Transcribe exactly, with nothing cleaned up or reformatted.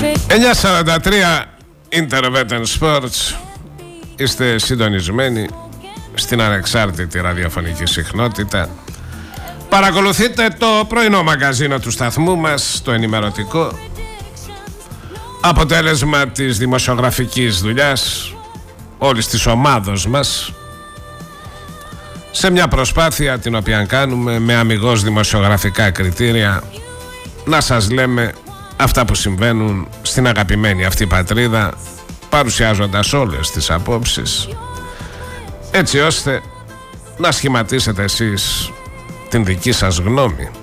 εννιά σαράντα τρία Intervention Sports. Είστε συντονισμένοι στην ανεξάρτητη ραδιοφωνική συχνότητα. Παρακολουθείτε το πρωινό μαγκαζίνο του σταθμού μας, το ενημερωτικό, αποτέλεσμα της δημοσιογραφικής δουλειάς όλης της ομάδος μας, σε μια προσπάθεια την οποία κάνουμε με αμιγώς δημοσιογραφικά κριτήρια να σας λέμε αυτά που συμβαίνουν στην αγαπημένη αυτή πατρίδα, παρουσιάζοντας όλες τις απόψεις, έτσι ώστε να σχηματίσετε εσείς την δική σας γνώμη.